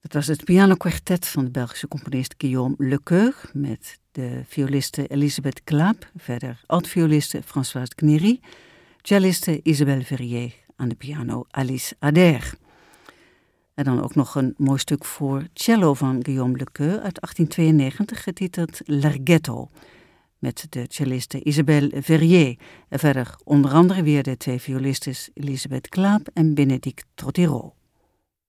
Het was het pianokwartet van de Belgische componist Guillaume Lecoeur met de violiste Elisabeth Claap, verder altvioliste Françoise Knery, celliste Isabelle Verrier, aan de piano Alice Adair. En dan ook nog een mooi stuk voor cello van Guillaume Lecoeur uit 1892, getiteld Larghetto, met de celliste Isabelle Verrier. En verder onder andere weer de twee violistes Elisabeth Claap en Bénédicte Trottireau.